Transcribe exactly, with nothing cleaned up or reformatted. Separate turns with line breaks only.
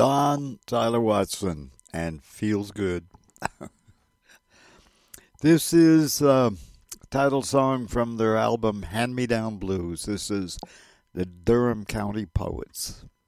Don Tyler Watson and Feels Good. This is a title song from their album Hand Me Down Blues. This is the Durham County Poets.